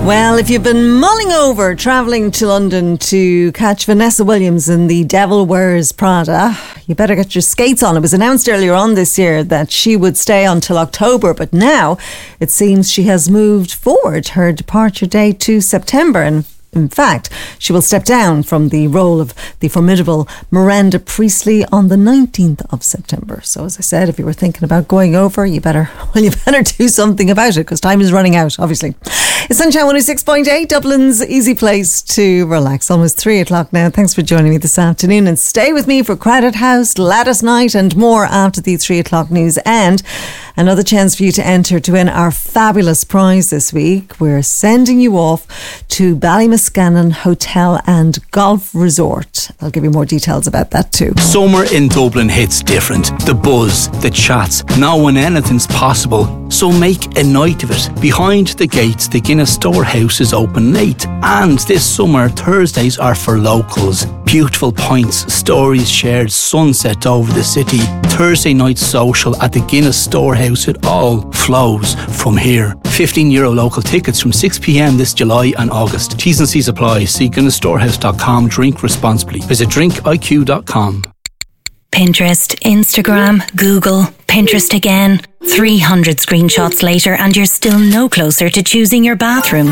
Well, if you've been mulling over travelling to London to catch Vanessa Williams in The Devil Wears Prada, you better get your skates on. It was announced earlier on this year that she would stay until October, but now it seems she has moved forward her departure date to September. And in fact, she will step down from the role of the formidable Miranda Priestley on the 19th of September. So as I said, if you were thinking about going over, you better do something about it, because time is running out, obviously. It's Sunshine 106.8, Dublin's easy place to relax. Almost 3 o'clock now. Thanks for joining me this afternoon, and stay with me for Credit House, Lattice Night and more after the 3 o'clock news, and another chance for you to enter to win our fabulous prize this week. We're sending you off to Ballymescannon Hotel and Golf Resort. I'll give you more details about that too. Summer in Dublin hits different. The buzz, the chats, now when anything's possible. So make a night of it. Behind the gates, the Guinness Storehouse is open late. And this summer, Thursdays are for locals. Beautiful pints, stories shared, sunset over the city. Thursday night social at the Guinness Storehouse. It all flows from here. €15 local tickets from 6 p.m. this July and August. T's and C's apply. See GuinnessStorehouse.com. Drink responsibly. Visit drinkiq.com. Pinterest, Instagram, Google, Pinterest again. 300 screenshots later and you're still no closer to choosing your bathroom.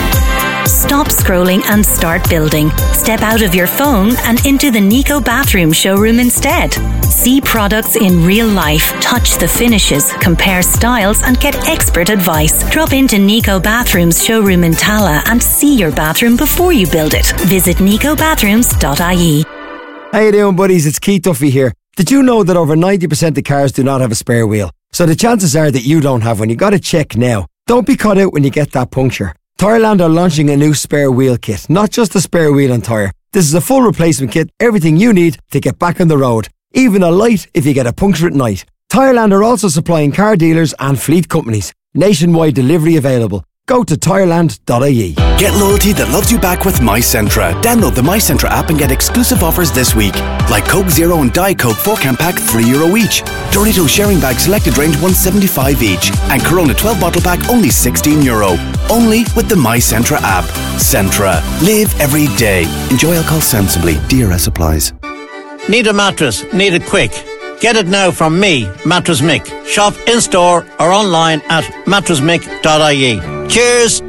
Stop scrolling and start building. Step out of your phone and into the Nico Bathroom showroom instead. See products in real life, touch the finishes, compare styles and get expert advice. Drop into Nico Bathroom's showroom in Tala and see your bathroom before you build it. Visit nicobathrooms.ie. How you doing, buddies? It's Keith Duffy here. Did you know that over 90% of cars do not have a spare wheel? So the chances are that you don't have one. You got to check now. Don't be caught out when you get that puncture. Tyreland are launching a new spare wheel kit. Not just a spare wheel and tyre. This is a full replacement kit. Everything you need to get back on the road. Even a light if you get a puncture at night. Tyreland are also supplying car dealers and fleet companies. Nationwide delivery available. Go to tyreland.ie. Get loyalty that loves you back with MyCentra. Download the MyCentra app and get exclusive offers this week. Like Coke Zero and Diet Coke 4-can pack €3 each. Doritos sharing bag selected range $1.75 each. And Corona 12 bottle pack only €16. Only with the MyCentra app. Centra. Live every day. Enjoy alcohol sensibly. DRS applies. Need a mattress? Need it quick? Get it now from me, Mattress Mick. Shop in-store or online at mattressmick.ie. Cheers!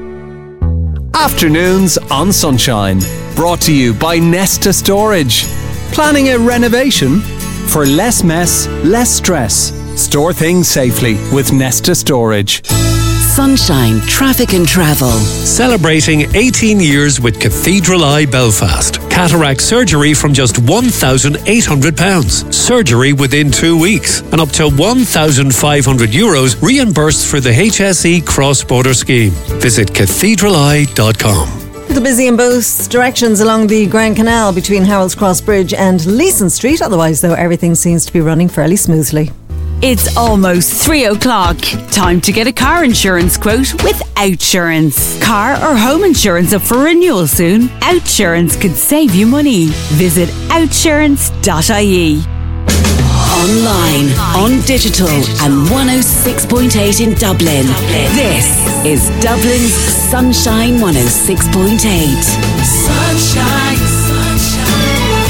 Afternoons on Sunshine. Brought to you by Nesta Storage. Planning a renovation? For less mess, less stress. Store things safely with Nesta Storage. Sunshine Traffic and Travel. Celebrating 18 years with Cathedral Eye Belfast. Cataract surgery from just £1,800. Surgery within 2 weeks. And up to €1,500 reimbursed for the HSE cross-border scheme. Visit cathedraleye.com. A little busy in both directions along the Grand Canal between Harold's Cross Bridge and Leeson Street. Otherwise, though, everything seems to be running fairly smoothly. It's almost 3 o'clock. Time to get a car insurance quote with Outsurance. Car or home insurance up for renewal soon? Outsurance could save you money. Visit outsurance.ie. Online, on digital and 106.8 in Dublin. This is Dublin's Sunshine 106.8. Sunshine, sunshine,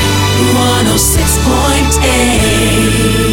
106.8.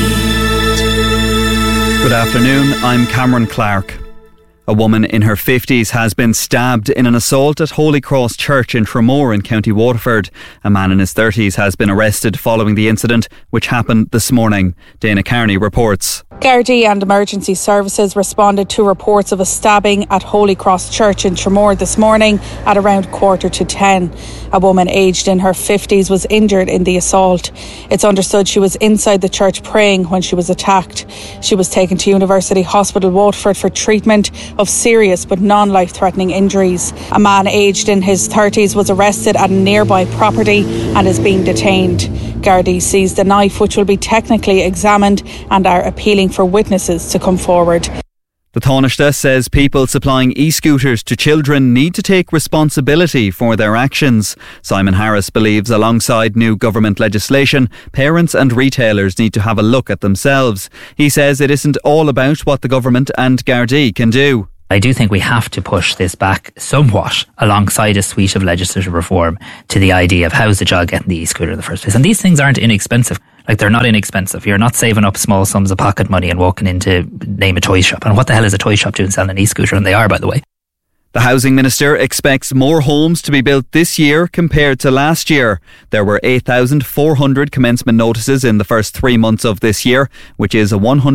Good afternoon, I'm Cameron Clark. A woman in her 50s has been stabbed in an assault at Holy Cross Church in Tramore in County Waterford. A man in his 30s has been arrested following the incident, which happened this morning. Dana Carney reports. Gardaí and emergency services responded to reports of a stabbing at Holy Cross Church in Tramore this morning at around 9:45. A woman aged in her 50s was injured in the assault. It's understood she was inside the church praying when she was attacked. She was taken to University Hospital Waterford for treatment of serious but non-life-threatening injuries. A man aged in his 30s was arrested at a nearby property and is being detained. Gardaí seized a knife which will be technically examined and are appealing for witnesses to come forward. The Taoiseach says people supplying e-scooters to children need to take responsibility for their actions. Simon Harris believes alongside new government legislation, parents and retailers need to have a look at themselves. He says it isn't all about what the government and Gardaí can do. I do think we have to push this back somewhat alongside a suite of legislative reform to the idea of how's the child getting the e-scooter in the first place. And these things aren't inexpensive. Like, they're not inexpensive. You're not saving up small sums of pocket money and walking into, name a toy shop. And what the hell is a toy shop doing selling an e-scooter? And they are, by the way. The Housing Minister expects more homes to be built this year compared to last year. There were 8,400 commencement notices in the first 3 months of this year, which is a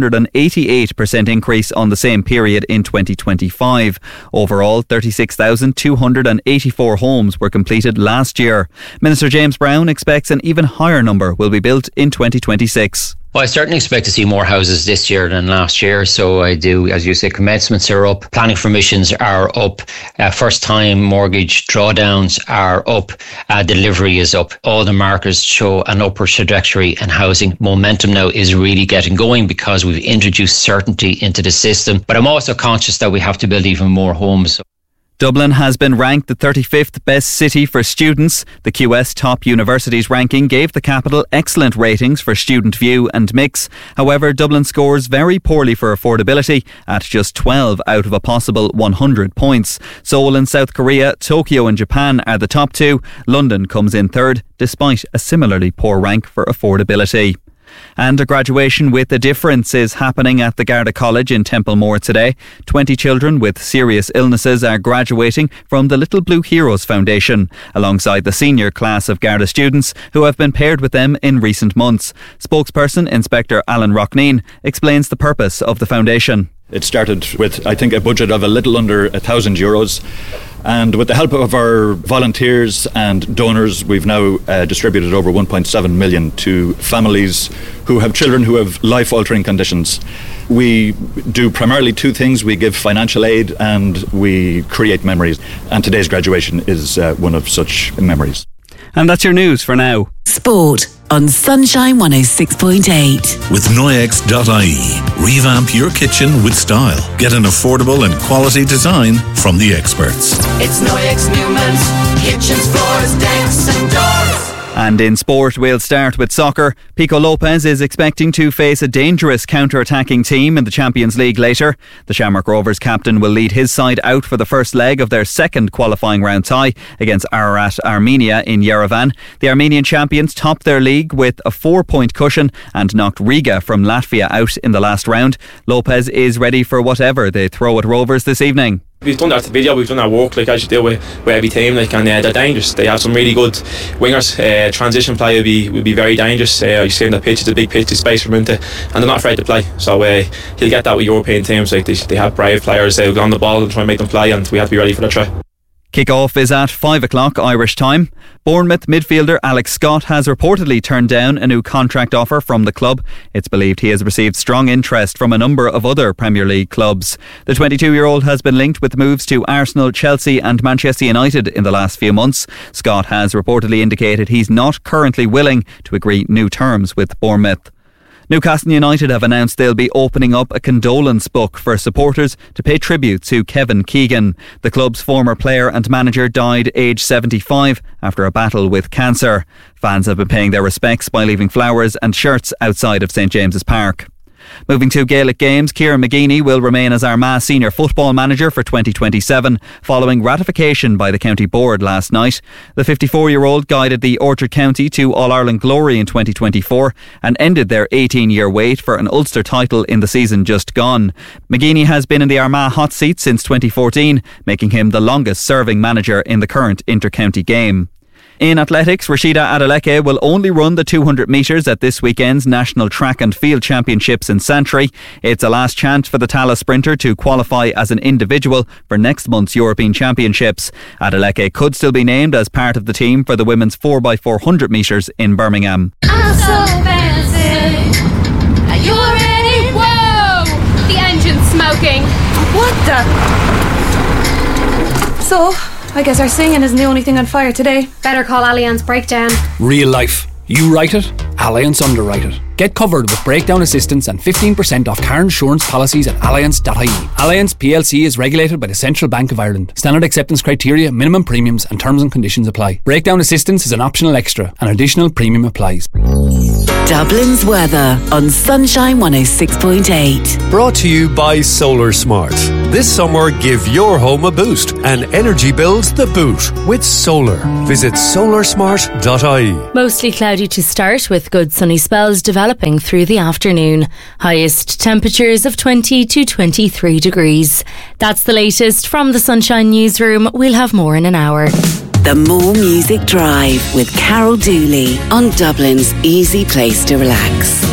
188% increase on the same period in 2025. Overall, 36,284 homes were completed last year. Minister James Browne expects an even higher number will be built in 2026. Well, I certainly expect to see more houses this year than last year. So I do, as you say, commencements are up, planning permissions are up, first time mortgage drawdowns are up, delivery is up. All the markers show an upward trajectory, and housing momentum now is really getting going because we've introduced certainty into the system. But I'm also conscious that we have to build even more homes. Dublin has been ranked the 35th best city for students. The QS Top Universities ranking gave the capital excellent ratings for Student View and Mix. However, Dublin scores very poorly for affordability at just 12 out of a possible 100 points. Seoul in South Korea, Tokyo in Japan are the top two. London comes in third, despite a similarly poor rank for affordability. And a graduation with a difference is happening at the Garda College in Templemore today. 20 children with serious illnesses are graduating from the Little Blue Heroes Foundation, alongside the senior class of Garda students who have been paired with them in recent months. Spokesperson Inspector Alan Rockneen explains the purpose of the foundation. It started with, I think, a budget of a little under €1,000. And with the help of our volunteers and donors, we've now distributed over 1.7 million to families who have children who have life-altering conditions. We do primarily two things. We give financial aid and we create memories. And today's graduation is one of such memories. And that's your news for now. Sport on Sunshine 106.8. With Noyex.ie. Revamp your kitchen with style. Get an affordable and quality design from the experts. It's Noyex Newman's kitchens, floors, decks and doors. And in sport, we'll start with soccer. Pico Lopez is expecting to face a dangerous counter-attacking team in the Champions League later. The Shamrock Rovers captain will lead his side out for the first leg of their second qualifying round tie against Ararat Armenia in Yerevan. The Armenian champions topped their league with a 4-point cushion and knocked Riga from Latvia out in the last round. Lopez is ready for whatever they throw at Rovers this evening. We've done that video, we've done our work as you do with every team, and they're dangerous. They have some really good wingers. Transition play will be very dangerous. You see on the pitch, it's a big pitch, there's space for him to, and they're not afraid to play. So he'll get that with European teams. They have brave players, they'll go on the ball and try and make them play, and we have to be ready for the try. Kick-off is at 5 o'clock Irish time. Bournemouth midfielder Alex Scott has reportedly turned down a new contract offer from the club. It's believed he has received strong interest from a number of other Premier League clubs. The 22-year-old has been linked with moves to Arsenal, Chelsea and Manchester United in the last few months. Scott has reportedly indicated he's not currently willing to agree new terms with Bournemouth. Newcastle United have announced they'll be opening up a condolence book for supporters to pay tribute to Kevin Keegan. The club's former player and manager died aged 75 after a battle with cancer. Fans have been paying their respects by leaving flowers and shirts outside of St James's Park. Moving to Gaelic games, Kieran McGeeney will remain as Armagh senior football manager for 2027 following ratification by the county board last night. The 54-year-old guided the Orchard County to All-Ireland glory in 2024 and ended their 18-year wait for an Ulster title in the season just gone. McGeeney has been in the Armagh hot seat since 2014, making him the longest serving manager in the current inter-county game. In athletics, Rashida Adeleke will only run the 200 metres at this weekend's National Track and Field Championships in Santry. It's a last chance for the Tallaght sprinter to qualify as an individual for next month's European Championships. Adeleke could still be named as part of the team for the women's 4x400 metres in Birmingham. I'm so fancy. Are you ready? Whoa! The engine's smoking. What the? So, I guess our singing isn't the only thing on fire today. Better call Allianz Breakdown. Real life. You write it, Allianz underwrite it. Get covered with breakdown assistance and 15% off car insurance policies at alliance.ie. Alliance PLC is regulated by the Central Bank of Ireland. Standard acceptance criteria, minimum premiums and terms and conditions apply. Breakdown assistance is an optional extra. An additional premium applies. Dublin's weather on Sunshine 106.8. Brought to you by Solar Smart. This summer, give your home a boost and energy bills the boot with solar. Visit solarsmart.ie. Mostly cloudy to start with good sunny spells developing through the afternoon. Highest temperatures of 20 to 23 degrees. That's the latest from the Sunshine Newsroom. We'll have more in an hour. The More Music Drive with Carol Dooley on Dublin's easy place to relax.